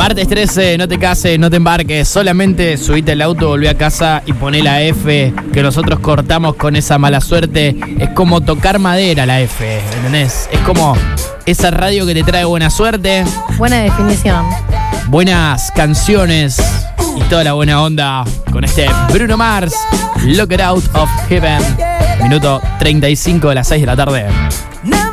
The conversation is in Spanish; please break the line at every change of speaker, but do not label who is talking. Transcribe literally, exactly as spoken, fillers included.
Martes trece, no te cases, no te embarques. Solamente subite al auto, volví a casa y poné la F, que nosotros cortamos con esa mala suerte. Es como tocar madera la F, ¿entendés? Es como esa radio que te trae buena suerte.
Buena definición.
Buenas canciones y toda la buena onda con este Bruno Mars, Lock It Out of Heaven. Minuto treinta y cinco de las seis de la tarde.